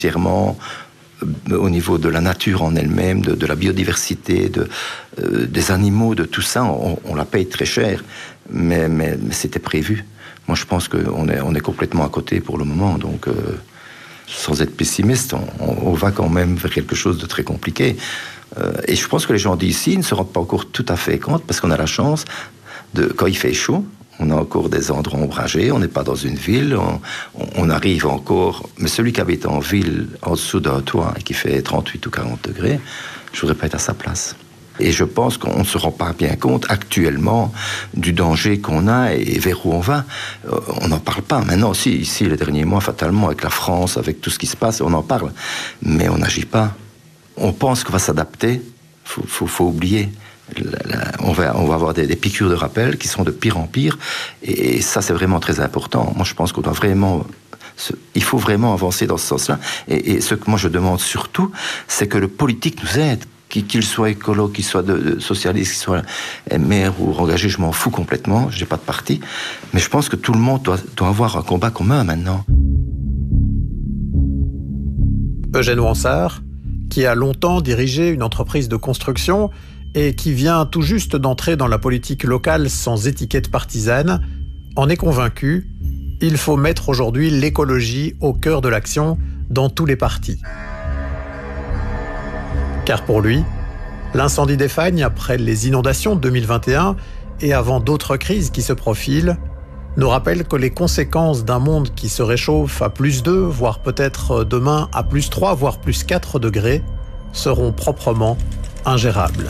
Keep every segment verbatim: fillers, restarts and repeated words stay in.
Entièrement au niveau de la nature en elle-même, de, de la biodiversité, de, euh, des animaux, de tout ça, on, on la paye très cher, mais, mais, mais c'était prévu. Moi, je pense qu'on est, on est complètement à côté pour le moment, donc euh, sans être pessimiste, on, on va quand même vers quelque chose de très compliqué. Euh, et je pense que les gens d'ici ne se rendent pas encore tout à fait compte, parce qu'on a la chance, de, quand il fait chaud, on a encore des endroits ombragés, on n'est pas dans une ville, on, on arrive encore... Mais celui qui habite en ville, en dessous d'un toit, et qui fait trente-huit ou quarante degrés, je ne voudrais pas être à sa place. Et je pense qu'on ne se rend pas bien compte, actuellement, du danger qu'on a et vers où on va. On n'en parle pas. Maintenant, si, ici, les derniers mois, fatalement, avec la France, avec tout ce qui se passe, on en parle. Mais on n'agit pas. On pense qu'on va s'adapter. Il faut, faut, faut oublier. La, la, on, va, on va avoir des, des piqûres de rappel qui sont de pire en pire, et, et ça c'est vraiment très important. Moi je pense qu'on doit vraiment, se, il faut vraiment avancer dans ce sens-là, et, et ce que moi je demande surtout, c'est que le politique nous aide, qu'il soit écolo, qu'il soit de, de socialiste, qu'il soit maire ou engagé, je m'en fous complètement, je n'ai pas de parti, mais je pense que tout le monde doit, doit avoir un combat commun maintenant. Eugène Wansart, qui a longtemps dirigé une entreprise de construction et qui vient tout juste d'entrer dans la politique locale sans étiquette partisane, en est convaincu, il faut mettre aujourd'hui l'écologie au cœur de l'action dans tous les partis. Car pour lui, l'incendie des Fagnes après les inondations de deux mille vingt et un et avant d'autres crises qui se profilent, nous rappelle que les conséquences d'un monde qui se réchauffe à plus deux, voire peut-être demain à plus trois, voire plus quatre degrés, seront proprement ingérables.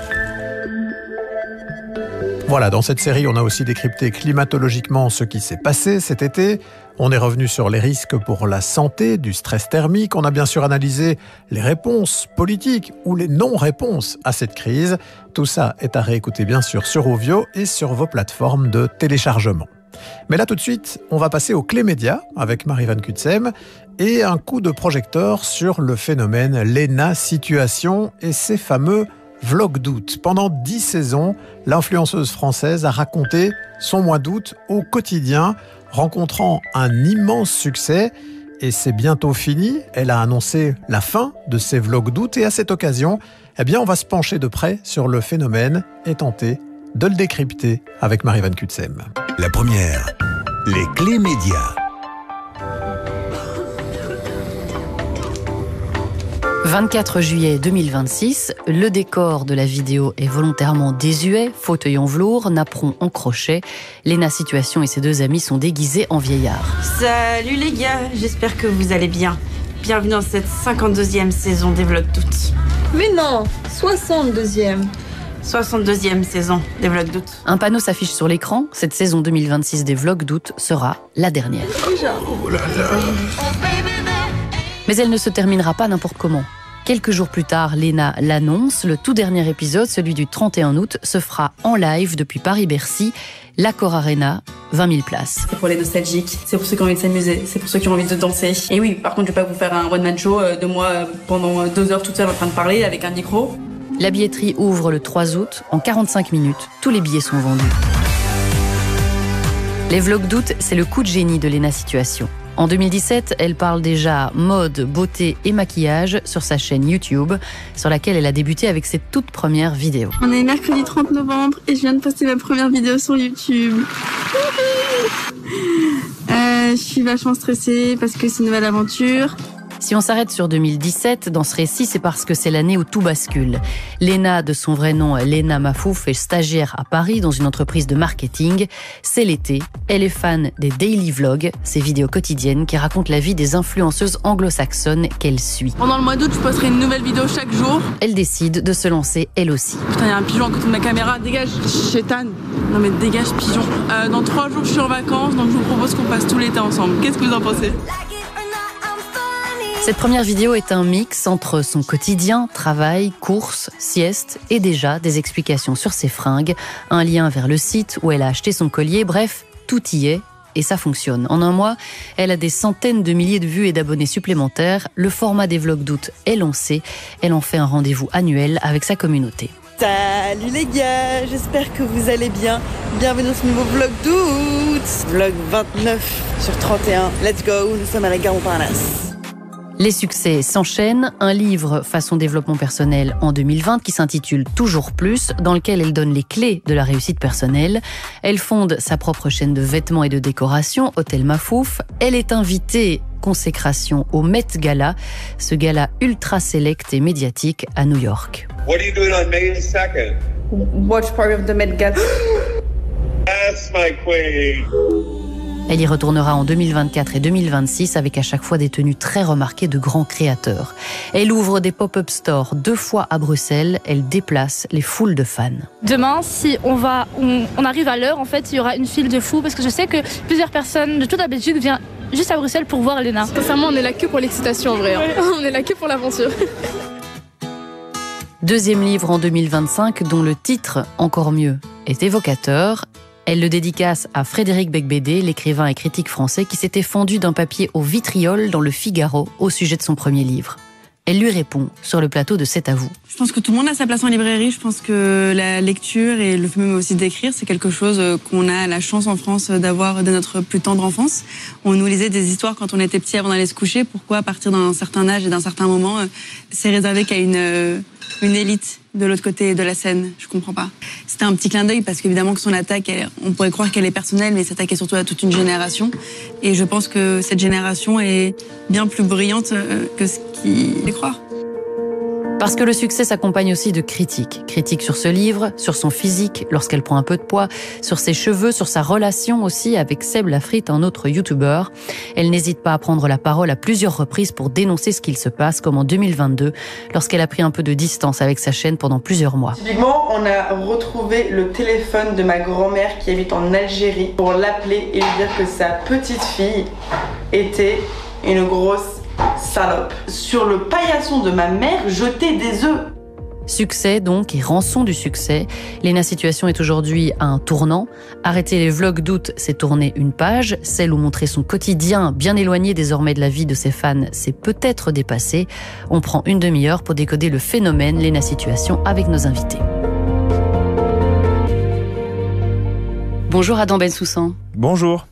Voilà, dans cette série, on a aussi décrypté climatologiquement ce qui s'est passé cet été. On est revenu sur les risques pour la santé du stress thermique. On a bien sûr analysé les réponses politiques ou les non-réponses à cette crise. Tout ça est à réécouter bien sûr sur Rovio et sur vos plateformes de téléchargement. Mais là tout de suite, on va passer aux clés médias avec Marie Van Cutsem et un coup de projecteur sur le phénomène Léna Situation et ses fameux vlog d'août. Pendant dix saisons, l'influenceuse française a raconté son mois d'août au quotidien, rencontrant un immense succès. Et c'est bientôt fini. Elle a annoncé la fin de ses vlogs d'août. Et à cette occasion, eh bien, on va se pencher de près sur le phénomène et tenter de le décrypter avec Marie Van Cutsem. La première, les clés médias. vingt-quatre juillet deux mille vingt-six, le décor de la vidéo est volontairement désuet, fauteuil en velours, napperon en crochet. Léna Situation et ses deux amis sont déguisés en vieillards. Salut les gars, j'espère que vous allez bien. Bienvenue dans cette cinquante-deuxième saison des vlogs d'août. Mais non, soixante-deuxième. soixante-deuxième saison des vlogs d'août. Un panneau s'affiche sur l'écran. Cette saison deux mille vingt-six des vlogs d'août sera la dernière. Oh là là. Mais elle ne se terminera pas n'importe comment. Quelques jours plus tard, Léna l'annonce. Le tout dernier épisode, celui du trente et un août, se fera en live depuis Paris-Bercy, l'Accor Arena, vingt mille places. C'est pour les nostalgiques, c'est pour ceux qui ont envie de s'amuser, c'est pour ceux qui ont envie de danser. Et oui, par contre, je vais pas vous faire un one-man show de moi pendant deux heures toute seule en train de parler avec un micro. La billetterie ouvre le trois août. En quarante-cinq minutes, tous les billets sont vendus. Les vlogs d'août, c'est le coup de génie de Léna Situation. En deux mille dix-sept, elle parle déjà mode, beauté et maquillage sur sa chaîne YouTube, sur laquelle elle a débuté avec ses toutes premières vidéos. On est mercredi trente novembre et je viens de poster ma première vidéo sur YouTube. euh, je suis vachement stressée parce que c'est une nouvelle aventure. Si on s'arrête sur deux mille dix-sept, dans ce récit, c'est parce que c'est l'année où tout bascule. Léna, de son vrai nom Léna Mafouf, est stagiaire à Paris dans une entreprise de marketing. C'est l'été. Elle est fan des daily vlogs, ces vidéos quotidiennes qui racontent la vie des influenceuses anglo-saxonnes qu'elle suit. Pendant le mois d'août, je posterai une nouvelle vidéo chaque jour. Elle décide de se lancer elle aussi. Putain, il y a un pigeon à côté de ma caméra. Dégage, chétane. Non mais dégage, pigeon. Euh, dans trois jours, je suis en vacances, donc je vous propose qu'on passe tout l'été ensemble. Qu'est-ce que vous en pensez ? Cette première vidéo est un mix entre son quotidien, travail, courses, sieste et déjà des explications sur ses fringues, un lien vers le site où elle a acheté son collier, bref, tout y est et ça fonctionne. En un mois, elle a des centaines de milliers de vues et d'abonnés supplémentaires. Le format des vlogs d'août est lancé. Elle en fait un rendez-vous annuel avec sa communauté. Salut les gars, j'espère que vous allez bien. Bienvenue dans ce nouveau vlog d'août. Vlog vingt-neuf sur trente et un. Let's go, nous sommes à la gare Montparnasse. Les succès s'enchaînent. Un livre façon développement personnel en deux mille vingt qui s'intitule Toujours plus, dans lequel elle donne les clés de la réussite personnelle. Elle fonde sa propre chaîne de vêtements et de décoration, Hôtel Mafouf. Elle est invitée, consécration, au Met Gala, ce gala ultra sélect et médiatique à New York. What are you doing on May second? Watch part of the Met Gala. That's my queen. Elle y retournera en deux mille vingt-quatre et deux mille vingt-six avec à chaque fois des tenues très remarquées de grands créateurs. Elle ouvre des pop-up stores deux fois à Bruxelles. Elle déplace les foules de fans. Demain, si on va, on, on arrive à l'heure, en fait, il y aura une file de fous parce que je sais que plusieurs personnes de toute la Belgique viennent juste à Bruxelles pour voir Léna. Sincèrement, on est là que pour l'excitation en vrai. Hein. On est là que pour l'aventure. Deuxième livre en deux mille vingt-cinq dont le titre, encore mieux, est évocateur. Elle le dédicace à Frédéric Beigbeder, l'écrivain et critique français qui s'était fendu d'un papier au vitriol dans le Figaro au sujet de son premier livre. Elle lui répond sur le plateau de C'est à vous. Je pense que tout le monde a sa place en librairie. Je pense que la lecture et le fait même aussi d'écrire, c'est quelque chose qu'on a la chance en France d'avoir dès notre plus tendre enfance. On nous lisait des histoires quand on était petit avant d'aller se coucher. Pourquoi, à partir d'un certain âge et d'un certain moment, c'est réservé qu'à une, une élite de l'autre côté de la scène? Je comprends pas. C'était un petit clin d'œil parce qu'évidemment que son attaque, elle, on pourrait croire qu'elle est personnelle, mais s'attaquait surtout à toute une génération. Et je pense que cette génération est bien plus brillante que ce qu'il fait croire. Parce que le succès s'accompagne aussi de critiques. Critiques sur ce livre, sur son physique lorsqu'elle prend un peu de poids, sur ses cheveux, sur sa relation aussi avec Seb Lafrite, un autre youtubeur. Elle n'hésite pas à prendre la parole à plusieurs reprises pour dénoncer ce qu'il se passe, comme en deux mille vingt-deux, lorsqu'elle a pris un peu de distance avec sa chaîne pendant plusieurs mois. Typiquement, on a retrouvé le téléphone de ma grand-mère qui habite en Algérie pour l'appeler et lui dire que sa petite fille était une grosse salope. Sur le paillasson de ma mère, jeter des œufs. Succès donc et rançon du succès. Léna Situation est aujourd'hui à un tournant. Arrêter les vlogs d'août, c'est tourner une page. Celle où montrer son quotidien, bien éloigné désormais de la vie de ses fans, c'est peut-être dépassé. On prend une demi-heure pour décoder le phénomène Léna Situation avec nos invités. Bonjour Adam Bensoussan. Bonjour.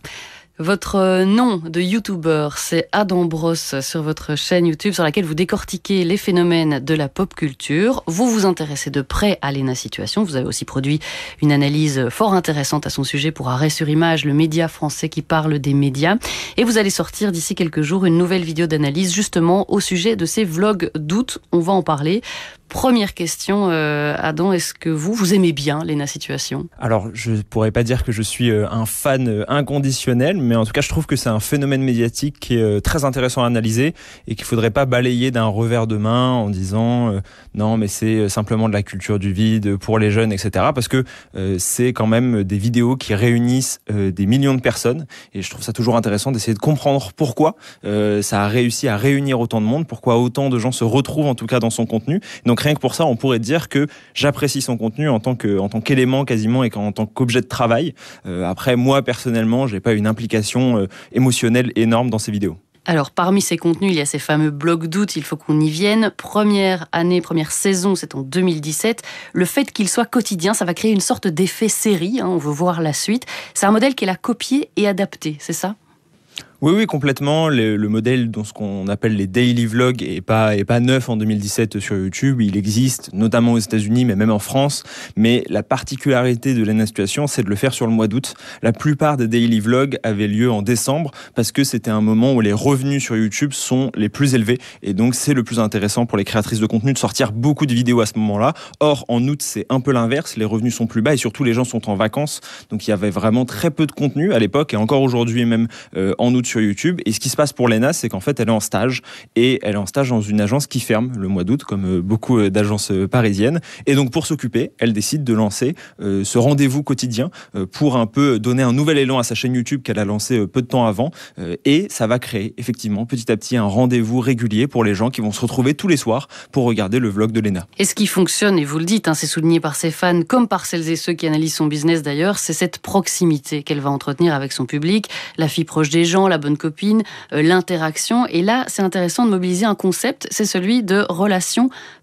Votre nom de youtubeur, c'est Adam Brosse sur votre chaîne YouTube sur laquelle vous décortiquez les phénomènes de la pop culture. Vous vous intéressez de près à Léna Situation. Vous avez aussi produit une analyse fort intéressante à son sujet pour Arrêt sur Image, le média français qui parle des médias. Et vous allez sortir d'ici quelques jours une nouvelle vidéo d'analyse justement au sujet de ces vlogs d'août. On va en parler. Première question, euh, Adam, est-ce que vous, vous aimez bien Léna Situation? Alors, je pourrais pas dire que je suis un fan inconditionnel, mais en tout cas, je trouve que c'est un phénomène médiatique qui est très intéressant à analyser et qu'il faudrait pas balayer d'un revers de main en disant euh, non, mais c'est simplement de la culture du vide pour les jeunes, et cetera. Parce que euh, c'est quand même des vidéos qui réunissent euh, des millions de personnes et je trouve ça toujours intéressant d'essayer de comprendre pourquoi euh, ça a réussi à réunir autant de monde, pourquoi autant de gens se retrouvent en tout cas dans son contenu. Donc rien que pour ça, on pourrait dire que j'apprécie son contenu en tant que, en tant qu'élément quasiment et en tant qu'objet de travail. Euh, après, moi, personnellement, j'ai pas une implication euh, émotionnelle énorme dans ces vidéos. Alors, parmi ces contenus, il y a ces fameux blogs d'août, il faut qu'on y vienne. Première année, première saison, c'est en deux mille dix-sept. Le fait qu'il soit quotidien, ça va créer une sorte d'effet série, hein, on veut voir la suite. C'est un modèle qu'elle a copié et adapté, c'est ça ? Oui, oui, complètement. Le, le modèle dans ce qu'on appelle les daily vlogs est pas, est pas neuf en deux mille dix-sept sur YouTube. Il existe notamment aux États-Unis, mais même en France. Mais la particularité de Léna Situation, c'est de le faire sur le mois d'août. La plupart des daily vlogs avaient lieu en décembre parce que c'était un moment où les revenus sur YouTube sont les plus élevés. Et donc, c'est le plus intéressant pour les créatrices de contenu de sortir beaucoup de vidéos à ce moment-là. Or, en août, c'est un peu l'inverse. Les revenus sont plus bas et surtout, les gens sont en vacances. Donc, il y avait vraiment très peu de contenu à l'époque et encore aujourd'hui, même euh, en août sur YouTube. Et ce qui se passe pour Léna, c'est qu'en fait, elle est en stage et elle est en stage dans une agence qui ferme le mois d'août, comme beaucoup d'agences parisiennes. Et donc, pour s'occuper, elle décide de lancer euh, ce rendez-vous quotidien euh, pour un peu donner un nouvel élan à sa chaîne YouTube qu'elle a lancé euh, peu de temps avant. Euh, et ça va créer effectivement petit à petit un rendez-vous régulier pour les gens qui vont se retrouver tous les soirs pour regarder le vlog de Léna. Et ce qui fonctionne, et vous le dites, hein, c'est souligné par ses fans comme par celles et ceux qui analysent son business d'ailleurs, c'est cette proximité qu'elle va entretenir avec son public, la fille proche des gens, la bonne copine, euh, l'interaction. Et là, c'est intéressant de mobiliser un concept, c'est celui de relation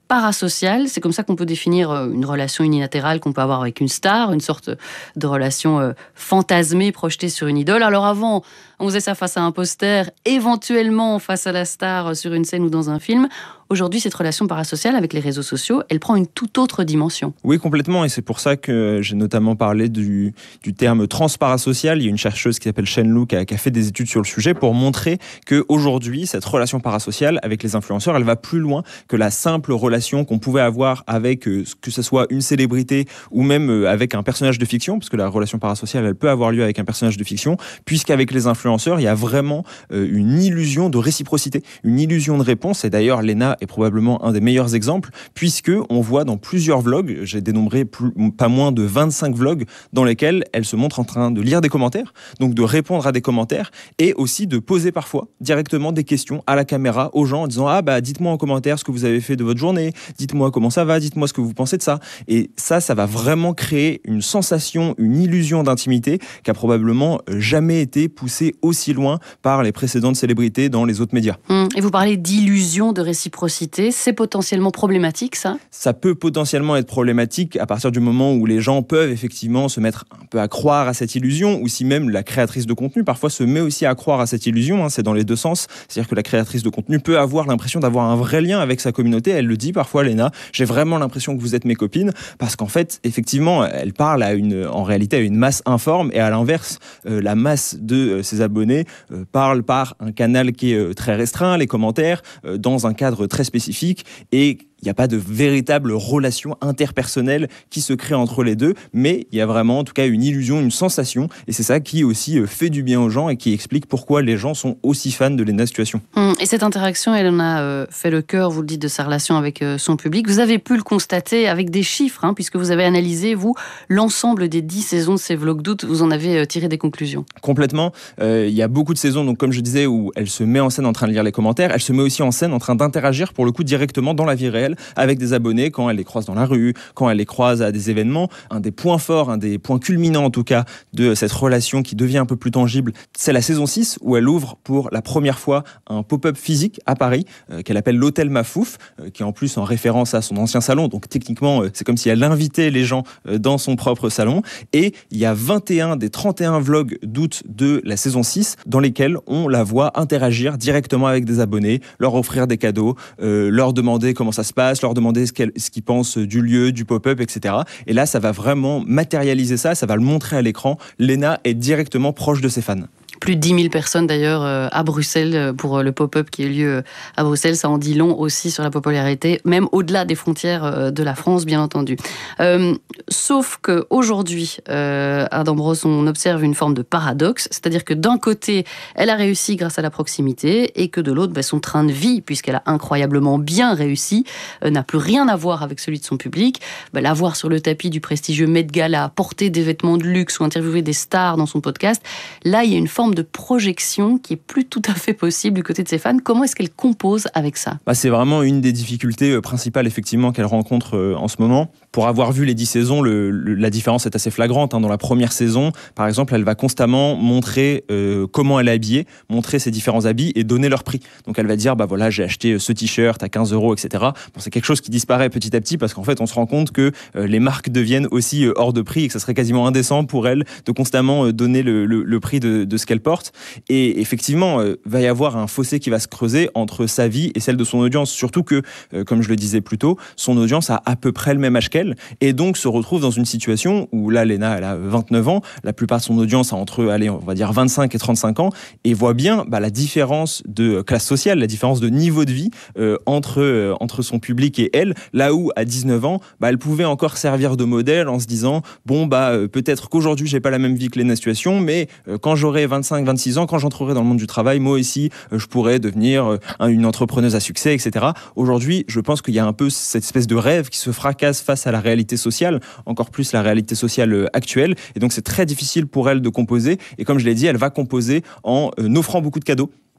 parasocial. C'est comme ça qu'on peut définir une relation unilatérale qu'on peut avoir avec une star, une sorte de relation euh, fantasmée, projetée sur une idole. Alors avant, on faisait ça face à un poster, éventuellement face à la star sur une scène ou dans un film. Aujourd'hui, cette relation parasociale avec les réseaux sociaux, elle prend une toute autre dimension. Oui, complètement. Et c'est pour ça que j'ai notamment parlé du, du terme transparasocial. Il y a une chercheuse qui s'appelle Shen Lu qui a, qui a fait des études sur le sujet pour montrer qu'aujourd'hui, cette relation parasociale avec les influenceurs, elle va plus loin que la simple relation qu'on pouvait avoir avec, euh, que ce soit une célébrité ou même euh, avec un personnage de fiction, parce que la relation parasociale, elle peut avoir lieu avec un personnage de fiction, puisqu'avec les influenceurs, il y a vraiment euh, une illusion de réciprocité, une illusion de réponse. Et d'ailleurs, Léna est probablement un des meilleurs exemples, puisque on voit dans plusieurs vlogs, j'ai dénombré plus, pas moins de vingt-cinq vlogs dans lesquels elle se montre en train de lire des commentaires, donc de répondre à des commentaires, et aussi de poser parfois directement des questions à la caméra aux gens en disant « Ah bah dites-moi en commentaire ce que vous avez fait de votre journée, dites-moi comment ça va, dites-moi ce que vous pensez de ça ». Et ça, ça va vraiment créer une sensation, une illusion d'intimité qui a probablement jamais été poussée aussi loin par les précédentes célébrités dans les autres médias. Mmh. Et vous parlez d'illusion de réciprocité. C'est potentiellement problématique, ça ? Ça peut potentiellement être problématique à partir du moment où les gens peuvent effectivement se mettre un peu à croire à cette illusion, ou si même la créatrice de contenu parfois se met aussi à croire à cette illusion, hein, c'est dans les deux sens. C'est-à-dire que la créatrice de contenu peut avoir l'impression d'avoir un vrai lien avec sa communauté. Elle le dit parfois, Léna, j'ai vraiment l'impression que vous êtes mes copines, parce qu'en fait, effectivement, elle parle à une, en réalité à une masse informe, et à l'inverse, euh, la masse de euh, ses abonnés euh, parle par un canal qui est euh, très restreint, les commentaires, euh, dans un cadre très spécifique, et il n'y a pas de véritable relation interpersonnelle qui se crée entre les deux, mais il y a vraiment en tout cas une illusion, une sensation, et c'est ça qui aussi fait du bien aux gens et qui explique pourquoi les gens sont aussi fans de Léna Situation. Hum, et cette interaction, elle en a euh, fait le cœur, vous le dites, de sa relation avec euh, son public. Vous avez pu le constater avec des chiffres, hein, puisque vous avez analysé, vous, l'ensemble des dix saisons de ces vlogs d'août, vous en avez euh, tiré des conclusions. Complètement. Euh, il y a beaucoup de saisons, donc comme je disais, où elle se met en scène en train de lire les commentaires, elle se met aussi en scène en train d'interagir, pour le coup, directement dans la vie réelle, avec des abonnés quand elle les croise dans la rue, quand elle les croise à des événements. Un des points forts, un des points culminants en tout cas de cette relation qui devient un peu plus tangible, c'est la saison six où elle ouvre pour la première fois un pop-up physique à Paris euh, qu'elle appelle l'Hôtel Mafouf, euh, qui est en plus en référence à son ancien salon. Donc techniquement, euh, c'est comme si elle invitait les gens euh, dans son propre salon. Et il y a vingt et un des trente et un vlogs d'août de la saison six dans lesquels on la voit interagir directement avec des abonnés, leur offrir des cadeaux, euh, leur demander comment ça se passe, leur demander ce, qu'elle, ce qu'ils pensent du lieu, du pop-up, et cetera. Et là, ça va vraiment matérialiser ça, ça va le montrer à l'écran. Léna est directement proche de ses fans. Plus de dix mille personnes d'ailleurs à Bruxelles pour le pop-up qui a eu lieu à Bruxelles. Ça en dit long aussi sur la popularité, même au-delà des frontières de la France, bien entendu. Euh, sauf qu'aujourd'hui, euh, à Dambros, on observe une forme de paradoxe, c'est-à-dire que d'un côté, elle a réussi grâce à la proximité, et que de l'autre, ben, son train de vie, puisqu'elle a incroyablement bien réussi, euh, n'a plus rien à voir avec celui de son public. Ben, la voir sur le tapis du prestigieux Met Gala, porter des vêtements de luxe ou interviewer des stars dans son podcast, là, il y a une forme de projection qui est plus tout à fait possible du côté de ses fans. Comment est-ce qu'elle compose avec ça ? Bah, c'est vraiment une des difficultés principales effectivement qu'elle rencontre euh, en ce moment. Pour avoir vu les dix saisons, le, le, la différence est assez flagrante. Hein. Dans la première saison, par exemple, elle va constamment montrer euh, comment elle est habillée, montrer ses différents habits et donner leur prix. Donc elle va dire, bah voilà, j'ai acheté ce t-shirt à quinze euros, et cetera. Bon, c'est quelque chose qui disparaît petit à petit parce qu'en fait, on se rend compte que euh, les marques deviennent aussi euh, hors de prix et que ça serait quasiment indécent pour elle de constamment euh, donner le, le, le prix de, de ce qu'elle porte. Et effectivement, euh, va y avoir un fossé qui va se creuser entre sa vie et celle de son audience. Surtout que, euh, comme je le disais plus tôt, son audience a à peu près le même âge qu'elle et donc se retrouve dans une situation où là, Léna, elle a vingt-neuf ans, la plupart de son audience a entre, allez, on va dire vingt-cinq et trente-cinq ans, et voit bien bah, la différence de classe sociale, la différence de niveau de vie euh, entre, euh, entre son public et elle, là où à dix-neuf ans, bah, elle pouvait encore servir de modèle en se disant, bon, bah, euh, peut-être qu'aujourd'hui, j'ai pas la même vie que Léna Situation, mais euh, quand j'aurai vingt-cinq, vingt-six ans, quand j'entrerai dans le monde du travail, moi aussi, euh, je pourrais devenir euh, une entrepreneuse à succès, et cetera. Aujourd'hui, je pense qu'il y a un peu cette espèce de rêve qui se fracasse face à la réalité sociale, encore plus la réalité sociale actuelle, et donc c'est très difficile pour elle de composer, et comme je l'ai dit, elle va composer en euh, offrant beaucoup de cadeaux.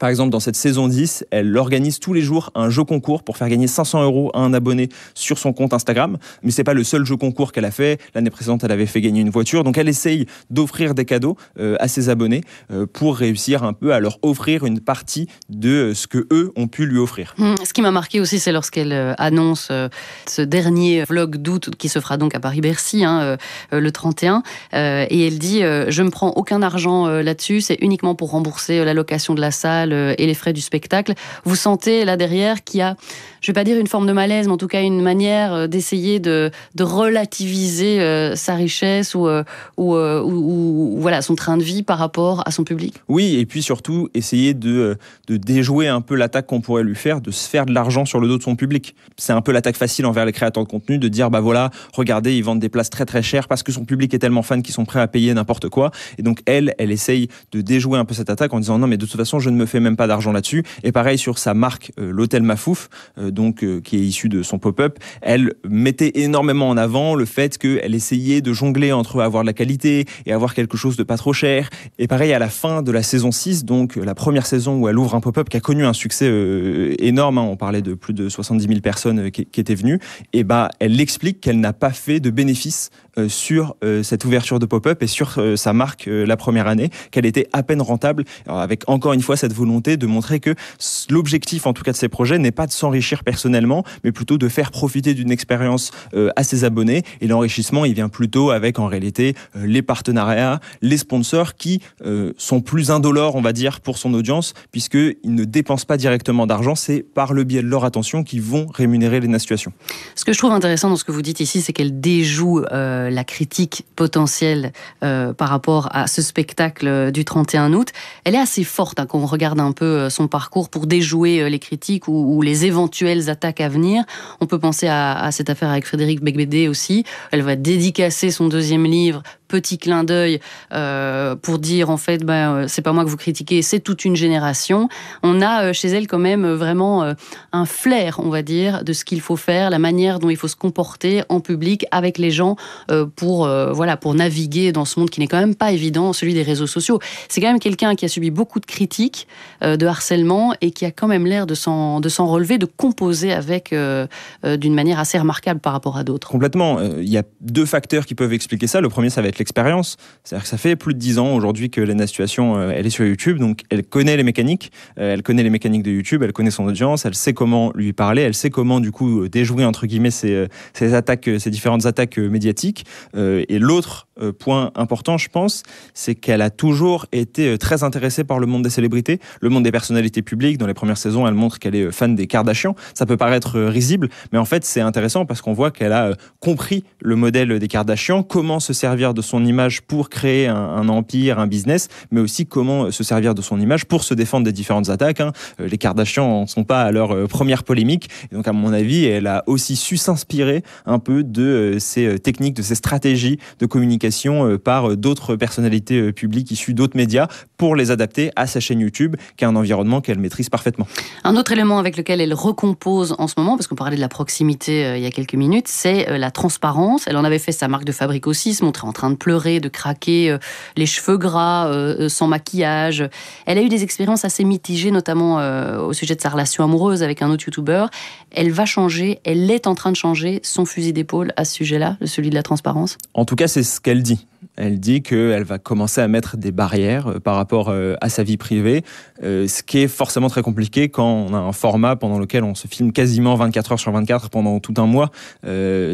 Par exemple, dans cette saison dix, elle organise tous les jours un jeu concours pour faire gagner cinq cents euros à un abonné sur son compte Instagram. Mais c'est pas le seul jeu concours qu'elle a fait. L'année précédente, elle avait fait gagner une voiture. Donc elle essaye d'offrir des cadeaux euh, à ses abonnés euh, pour réussir un peu à leur offrir une partie de ce que eux ont pu lui offrir. Mmh, ce qui m'a marqué aussi, c'est lorsqu'elle euh, annonce euh, ce dernier vlog d'août qui se fera donc à Paris-Bercy hein, euh, le trente et un. Euh, et elle dit euh, « Je ne prends aucun argent euh, là-dessus, c'est uniquement pour rembourser euh, la location de la salle et les frais du spectacle ». Vous sentez là derrière qu'il y a, je ne vais pas dire une forme de malaise, mais en tout cas une manière d'essayer de, de relativiser euh, sa richesse ou, euh, ou, euh, ou, ou voilà, son train de vie par rapport à son public. Oui, et puis surtout essayer de, de déjouer un peu l'attaque qu'on pourrait lui faire, de se faire de l'argent sur le dos de son public. C'est un peu l'attaque facile envers les créateurs de contenu, de dire bah voilà, regardez, ils vendent des places très très chères parce que son public est tellement fan qu'ils sont prêts à payer n'importe quoi. Et donc elle, elle essaye de déjouer un peu cette attaque en disant non mais de toute façon je ne me fais même pas d'argent là-dessus. Et pareil sur sa marque, euh, l'hôtel Mafouf, euh, donc euh, qui est issu de son pop-up, elle mettait énormément en avant le fait qu'elle essayait de jongler entre avoir de la qualité et avoir quelque chose de pas trop cher. Et pareil à la fin de la saison six, donc la première saison où elle ouvre un pop-up qui a connu un succès euh, énorme, hein, on parlait de plus de soixante-dix mille personnes qui, qui étaient venues, et bah elle explique qu'elle n'a pas fait de bénéfices euh, sur euh, cette ouverture de pop-up et sur euh, sa marque euh, la première année, qu'elle était à peine rentable, alors avec encore une fois cette volonté de montrer que l'objectif en tout cas de ces projets n'est pas de s'enrichir personnellement, mais plutôt de faire profiter d'une expérience euh, à ses abonnés. Et l'enrichissement, il vient plutôt avec en réalité euh, les partenariats, les sponsors qui euh, sont plus indolores, on va dire, pour son audience, puisqu'ils ne dépensent pas directement d'argent, c'est par le biais de leur attention qu'ils vont rémunérer les situations. Ce que je trouve intéressant dans ce que vous dites ici, c'est qu'elle déjoue euh, la critique potentielle euh, par rapport à ce spectacle du trente et un août. Elle est assez forte hein, quand on regarde un peu son parcours pour déjouer les critiques ou, ou les éventuelles attaques à venir. On peut penser à, à cette affaire avec Frédéric Beigbeder aussi. Elle va dédicacer son deuxième livre, petit clin d'œil, euh, pour dire en fait, ben, c'est pas moi que vous critiquez, c'est toute une génération. On a euh, chez elle quand même vraiment euh, un flair, on va dire, de ce qu'il faut faire, la manière dont il faut se comporter en public avec les gens euh, pour, euh, voilà, pour naviguer dans ce monde qui n'est quand même pas évident, celui des réseaux sociaux. C'est quand même quelqu'un qui a subi beaucoup de critiques, euh, de harcèlement et qui a quand même l'air de s'en, de s'en relever, de composer avec euh, euh, d'une manière assez remarquable par rapport à d'autres. Complètement. Il y a deux facteurs qui peuvent expliquer ça. Le premier, ça va être l'expérience. C'est-à-dire que ça fait plus de dix ans aujourd'hui que Lena Situation, euh, elle est sur YouTube, donc elle connaît les mécaniques, euh, elle connaît les mécaniques de YouTube, elle connaît son audience, elle sait comment lui parler, elle sait comment du coup déjouer entre guillemets ces, ces attaques, ces différentes attaques médiatiques. Euh, et l'autre euh, point important, je pense, c'est qu'elle a toujours été très intéressée par le monde des célébrités, le monde des personnalités publiques. Dans les premières saisons, elle montre qu'elle est fan des Kardashians. Ça peut paraître risible, mais en fait, c'est intéressant parce qu'on voit qu'elle a compris le modèle des Kardashians, comment se servir de son image pour créer un, un empire, un business, mais aussi comment se servir de son image pour se défendre des différentes attaques. Hein. Les Kardashians ne sont pas à leur première polémique. Et donc, à mon avis, elle a aussi su s'inspirer un peu de ces techniques, de ces stratégies de communication par d'autres personnalités publiques issues d'autres médias pour les adapter à sa chaîne YouTube, qui est un environnement qu'elle maîtrise parfaitement. Un autre élément avec lequel elle recompose en ce moment, parce qu'on parlait de la proximité euh, il y a quelques minutes, c'est euh, la transparence. Elle en avait fait sa marque de fabrique aussi, se montrer en train de pleurer, de craquer, euh, les cheveux gras, euh, sans maquillage. Elle a eu des expériences assez mitigées, notamment euh, au sujet de sa relation amoureuse avec un autre youtubeur. Elle va changer, elle est en train de changer son fusil d'épaule à ce sujet-là, celui de la transparence. En tout cas, c'est ce qu'elle dit. Elle dit qu'elle va commencer à mettre des barrières par rapport à sa vie privée, ce qui est forcément très compliqué quand on a un format pendant lequel on se filme quasiment vingt-quatre heures sur vingt-quatre pendant tout un mois. Euh,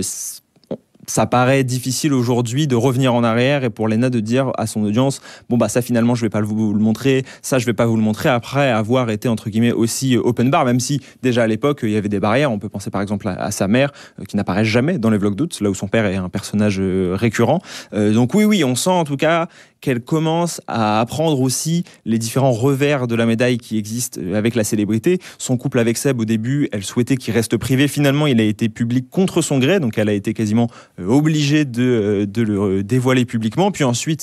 ça paraît difficile aujourd'hui de revenir en arrière et pour Lena de dire à son audience bon bah ça finalement je vais pas vous le montrer, ça je vais pas vous le montrer après avoir été entre guillemets aussi open bar, même si déjà à l'époque il y avait des barrières. On peut penser par exemple à, à sa mère euh, qui n'apparaît jamais dans les vlogs d'août, là où son père est un personnage euh, récurrent. Euh, donc oui oui on sent en tout cas qu'elle commence à apprendre aussi les différents revers de la médaille qui existent avec la célébrité. Son couple avec Seb, au début, elle souhaitait qu'il reste privé. Finalement, il a été public contre son gré, donc elle a été quasiment obligée de, de le dévoiler publiquement. Puis ensuite,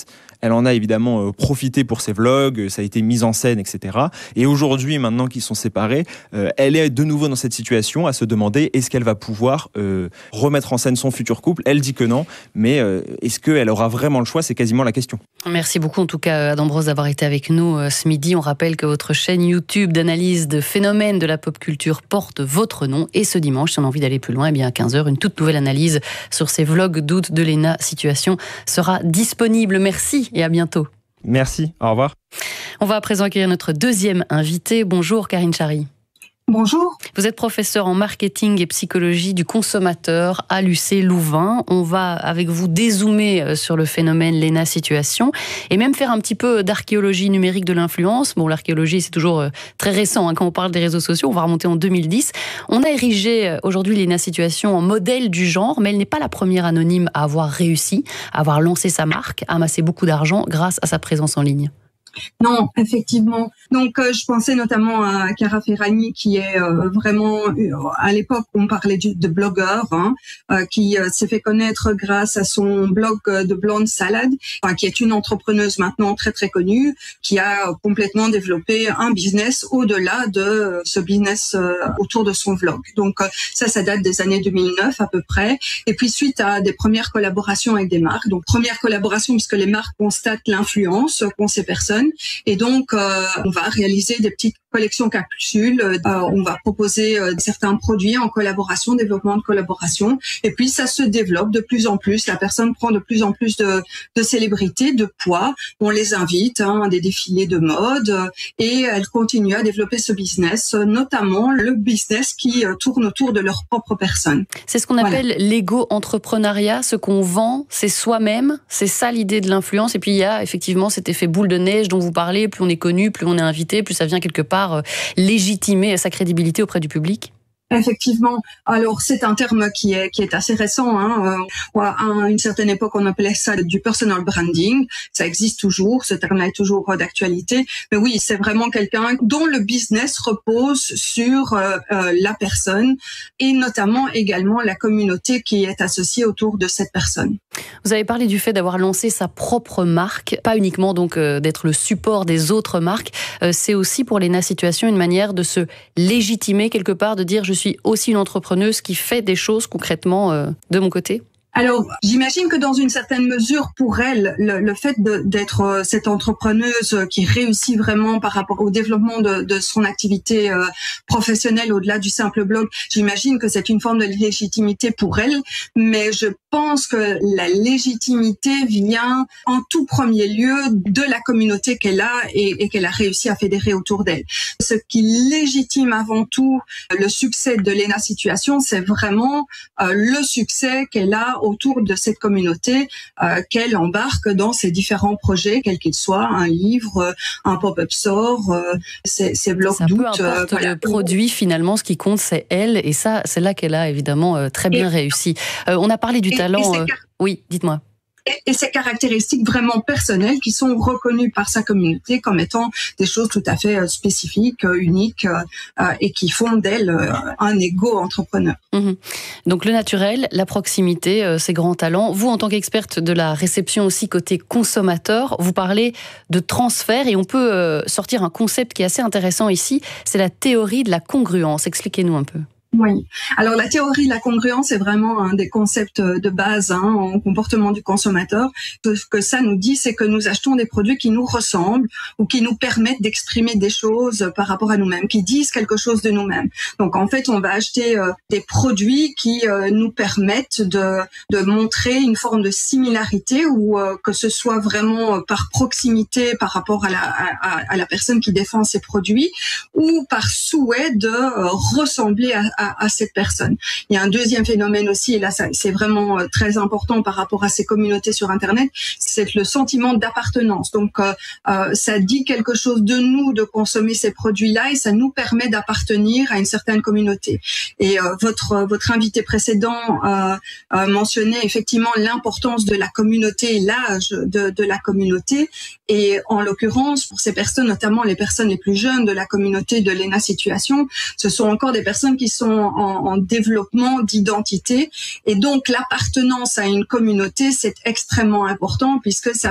Elle en a évidemment profité pour ses vlogs, ça a été mis en scène, et cetera. Et aujourd'hui, maintenant qu'ils sont séparés, euh, elle est de nouveau dans cette situation à se demander est-ce qu'elle va pouvoir euh, remettre en scène son futur couple. Elle dit que non, mais euh, est-ce qu'elle aura vraiment le choix? C'est quasiment la question. Merci beaucoup en tout cas Adam Broz d'avoir été avec nous euh, ce midi. On rappelle que votre chaîne YouTube d'analyse de phénomènes de la pop culture porte votre nom. Et ce dimanche, si on a envie d'aller plus loin, eh bien à quinze heures, une toute nouvelle analyse sur ces vlogs d'août de Léna Situation sera disponible. Merci et à bientôt. Merci, au revoir. On va à présent accueillir notre deuxième invité. Bonjour Karine Chary. Bonjour. Vous êtes professeur en marketing et psychologie du consommateur à l'U C Louvain. On va avec vous dézoomer sur le phénomène Léna Situation et même faire un petit peu d'archéologie numérique de l'influence. Bon, l'archéologie c'est toujours très récent hein, quand on parle des réseaux sociaux. On va remonter en deux mille dix. On a érigé aujourd'hui Léna Situation en modèle du genre, mais elle n'est pas la première anonyme à avoir réussi, à avoir lancé sa marque, à amasser beaucoup d'argent grâce à sa présence en ligne. Non, effectivement. Donc, euh, je pensais notamment à Chiara Ferragni, qui est euh, vraiment, euh, à l'époque, on parlait du, de blogueur, hein, euh, qui euh, s'est fait connaître grâce à son blog de Blonde Salad, enfin, qui est une entrepreneuse maintenant très très connue, qui a complètement développé un business au-delà de ce business euh, autour de son vlog. Donc, euh, ça, ça date des années deux mille neuf à peu près. Et puis, suite à des premières collaborations avec des marques, donc première collaboration puisque les marques constatent l'influence qu'ont ces personnes. Et donc, euh, on va réaliser des petites collections capsules. Euh, on va proposer euh, certains produits en collaboration, développement de collaboration. Et puis, ça se développe de plus en plus. La personne prend de plus en plus de, de célébrités, de poids. On les invite hein, à des défilés de mode euh, et elle continue à développer ce business, euh, notamment le business qui euh, tourne autour de leur propre personne. C'est ce qu'on appelle voilà. l'égo-entrepreneuriat. Ce qu'on vend, c'est soi-même. C'est ça l'idée de l'influence. Et puis, il y a effectivement cet effet boule de neige dont vous parlez, plus on est connu, plus on est invité, plus ça vient quelque part légitimer sa crédibilité auprès du public. Effectivement. Alors, c'est un terme qui est qui est assez récent. Hein. Euh, à une certaine époque, on appelait ça du personal branding. Ça existe toujours. Ce terme-là est toujours d'actualité. Mais oui, c'est vraiment quelqu'un dont le business repose sur euh, euh, la personne et notamment également la communauté qui est associée autour de cette personne. Vous avez parlé du fait d'avoir lancé sa propre marque, pas uniquement donc euh, d'être le support des autres marques. Euh, c'est aussi pour Léna Situation une manière de se légitimer quelque part, de dire je suis aussi une entrepreneuse qui fait des choses concrètement euh, de mon côté? Alors, j'imagine que dans une certaine mesure, pour elle, le, le fait de, d'être euh, cette entrepreneuse qui réussit vraiment par rapport au développement de, de son activité euh, professionnelle au-delà du simple blog, j'imagine que c'est une forme de légitimité pour elle. Mais je pense que la légitimité vient en tout premier lieu de la communauté qu'elle a et, et qu'elle a réussi à fédérer autour d'elle. Ce qui légitime avant tout le succès de Léna Situation, c'est vraiment euh, le succès qu'elle a autour de cette communauté euh, qu'elle embarque dans ses différents projets, quels qu'ils soient, un livre, un pop-up store, euh, ses, ses blogs d'août. Peu importe euh, voilà. Le produit, finalement, ce qui compte, c'est elle. Et ça, c'est là qu'elle a évidemment euh, très bien et, réussi. Euh, on a parlé du et, talent. Et euh... Oui, dites-moi. Et ces caractéristiques vraiment personnelles qui sont reconnues par sa communauté comme étant des choses tout à fait spécifiques, uniques euh, et qui font d'elle euh, un égo-entrepreneur. Mmh. Donc le naturel, la proximité, euh, ces grands talents. Vous, en tant qu'experte de la réception aussi côté consommateur, vous parlez de transfert et on peut euh, sortir un concept qui est assez intéressant ici, c'est la théorie de la congruence. Expliquez-nous un peu. Oui. Alors la théorie de la congruence est vraiment un des concepts de base hein, en comportement du consommateur. Ce que ça nous dit, c'est que nous achetons des produits qui nous ressemblent ou qui nous permettent d'exprimer des choses par rapport à nous-mêmes, qui disent quelque chose de nous-mêmes. Donc en fait, on va acheter euh, des produits qui euh, nous permettent de, de montrer une forme de similarité ou euh, que ce soit vraiment par proximité par rapport à la, à, à la personne qui défend ces produits ou par souhait de euh, ressembler à, à À, à cette personne. Il y a un deuxième phénomène aussi, et là ça, c'est vraiment euh, très important par rapport à ces communautés sur Internet, c'est le sentiment d'appartenance. Donc euh, euh, ça dit quelque chose de nous de consommer ces produits-là et ça nous permet d'appartenir à une certaine communauté. Et euh, votre votre invité précédent euh, euh, mentionnait effectivement l'importance de la communauté et l'âge de, de la communauté. Et en l'occurrence, pour ces personnes, notamment les personnes les plus jeunes de la communauté de Léna Situation, ce sont encore des personnes qui sont en, en développement d'identité. Et donc, l'appartenance à une communauté, c'est extrêmement important puisque ça va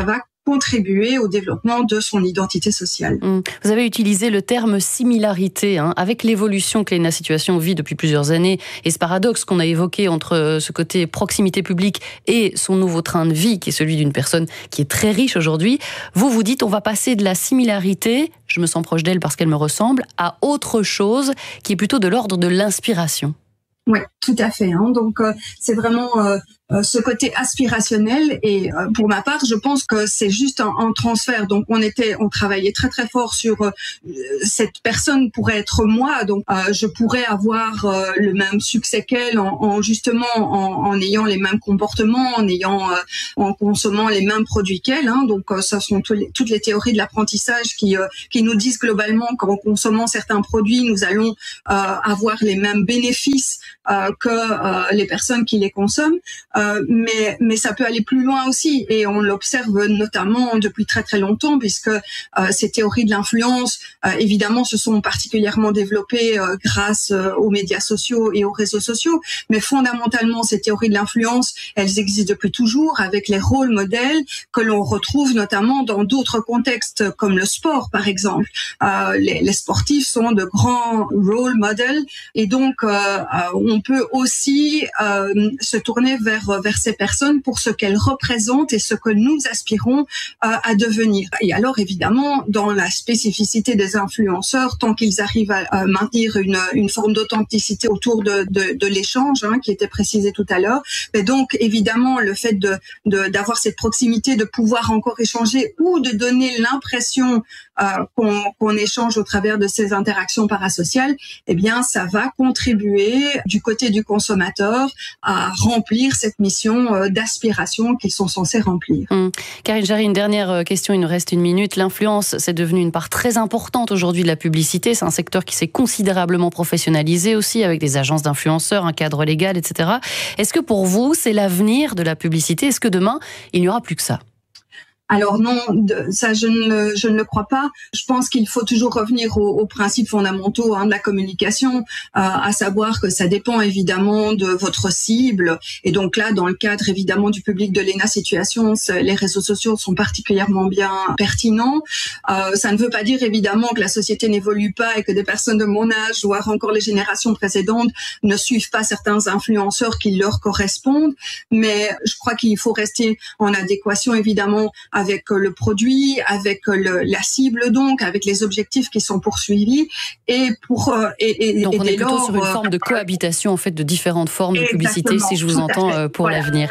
contribuer au développement de son identité sociale. Vous avez utilisé le terme similarité, hein, avec l'évolution que Léna Situation vit depuis plusieurs années et ce paradoxe qu'on a évoqué entre ce côté proximité publique et son nouveau train de vie qui est celui d'une personne qui est très riche aujourd'hui. Vous vous dites on va passer de la similarité, je me sens proche d'elle parce qu'elle me ressemble, à autre chose qui est plutôt de l'ordre de l'inspiration. Oui, tout à fait. Hein. Donc, euh, c'est vraiment euh, euh, ce côté aspirationnel. Et euh, pour ma part, je pense que c'est juste un, un transfert. Donc, on était, on travaillait très très fort sur euh, cette personne pourrait être moi. Donc, euh, je pourrais avoir euh, le même succès qu'elle en, en justement en, en ayant les mêmes comportements, en ayant, euh, en consommant les mêmes produits qu'elle. Hein. Donc, euh, ça sont tous les, toutes les théories de l'apprentissage qui euh, qui nous disent globalement qu'en consommant certains produits, nous allons euh, avoir les mêmes bénéfices Euh, que euh, les personnes qui les consomment, euh, mais mais ça peut aller plus loin aussi et on l'observe notamment depuis très très longtemps puisque euh, ces théories de l'influence euh, évidemment se sont particulièrement développées euh, grâce euh, aux médias sociaux et aux réseaux sociaux, mais fondamentalement ces théories de l'influence elles existent depuis toujours avec les rôles modèles que l'on retrouve notamment dans d'autres contextes comme le sport par exemple. Euh, les, les sportifs sont de grands role models et donc euh, on peut aussi euh, se tourner vers vers ces personnes pour ce qu'elles représentent et ce que nous aspirons euh, à devenir. Et alors évidemment, dans la spécificité des influenceurs, tant qu'ils arrivent à, à maintenir une une forme d'authenticité autour de de, de l'échange, hein, qui était précisé tout à l'heure, mais donc évidemment le fait de de d'avoir cette proximité, de pouvoir encore échanger ou de donner l'impression euh, qu'on qu'on échange au travers de ces interactions parasociales, eh bien ça va contribuer du côté du consommateur à remplir cette mission d'aspiration qu'ils sont censés remplir. Mmh. Karine Jarry, une dernière question, il nous reste une minute. L'influence, c'est devenu une part très importante aujourd'hui de la publicité. C'est un secteur qui s'est considérablement professionnalisé aussi, avec des agences d'influenceurs, un cadre légal, et cetera. Est-ce que pour vous, c'est l'avenir de la publicité ? Est-ce que demain, il n'y aura plus que ça ? Alors non, ça je ne, je ne le crois pas. Je pense qu'il faut toujours revenir aux, aux principes fondamentaux hein, de la communication, euh, à savoir que ça dépend évidemment de votre cible. Et donc là, dans le cadre évidemment du public de Léna Situation, les réseaux sociaux sont particulièrement bien pertinents. Euh, ça ne veut pas dire évidemment que la société n'évolue pas et que des personnes de mon âge, voire encore les générations précédentes, ne suivent pas certains influenceurs qui leur correspondent. Mais je crois qu'il faut rester en adéquation évidemment avec le produit, avec le, la cible donc, avec les objectifs qui sont poursuivis et pour et, et donc et on est plutôt lors, sur une forme de cohabitation en fait de différentes formes de publicité, si je vous entends pour voilà. l'avenir.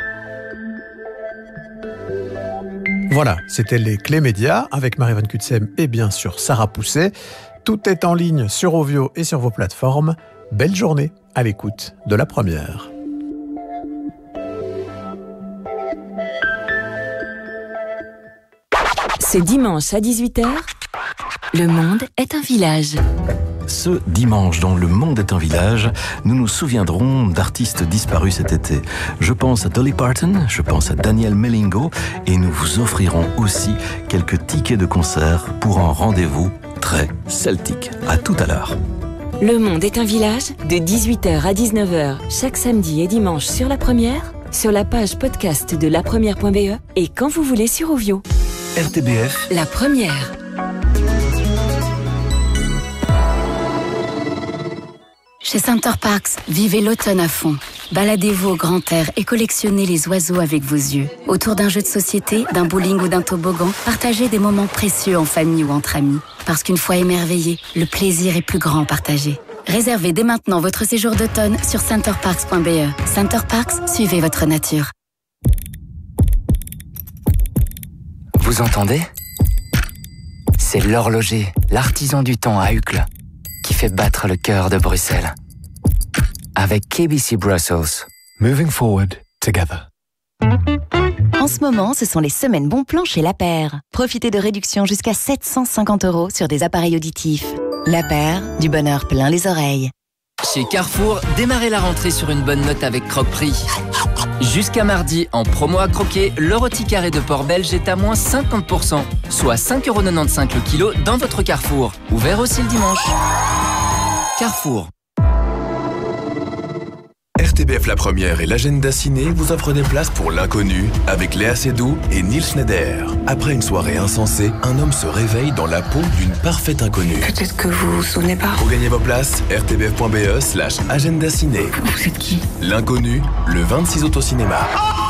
Voilà, c'était les clés médias avec Marie Van Cutsem et bien sûr Sarah Pousset. Tout est en ligne sur Ovio et sur vos plateformes. Belle journée à l'écoute de La Première. Ce dimanche à dix-huit heures, Le Monde est un village. Ce dimanche, dans Le Monde est un village, nous nous souviendrons d'artistes disparus cet été. Je pense à Dolly Parton, je pense à Daniel Melingo, et nous vous offrirons aussi quelques tickets de concert pour un rendez-vous très celtique. À tout à l'heure. Le Monde est un village, de dix-huit heures à dix-neuf heures, chaque samedi et dimanche sur La Première, sur la page podcast de lapremière point b e et quand vous voulez sur Ovio. R T B F. La Première. Chez Center Parcs, vivez l'automne à fond. Baladez-vous au grand air et collectionnez les oiseaux avec vos yeux. Autour d'un jeu de société, d'un bowling ou d'un toboggan, partagez des moments précieux en famille ou entre amis. Parce qu'une fois émerveillé, le plaisir est plus grand partagé. Réservez dès maintenant votre séjour d'automne sur center parks point b e. Center Parcs, suivez votre nature. Vous entendez ? C'est l'horloger, l'artisan du temps à Uccle, qui fait battre le cœur de Bruxelles. Avec K B C Brussels. Moving forward together. En ce moment, ce sont les semaines bons plans chez La Paire. Profitez de réductions jusqu'à sept cent cinquante euros sur des appareils auditifs. La Paire, du bonheur plein les oreilles. Chez Carrefour, démarrez la rentrée sur une bonne note avec Croque-Prix. Jusqu'à mardi, en promo à croquer, le rôti carré de porc belge est à moins cinquante pour cent, soit cinq euros quatre-vingt-quinze le kilo dans votre Carrefour. Ouvert aussi le dimanche. Carrefour. R T B T B F La Première et l'Agenda Ciné vous offrent des places pour L'Inconnu avec Léa Seydoux et Neil Schneider. Après une soirée insensée, un homme se réveille dans la peau d'une parfaite inconnue. Peut-être que vous vous souvenez pas. Pour gagner vos places, r t b f point b e slash agenda ciné. Vous êtes qui? L'Inconnu, le vingt-six août au cinéma.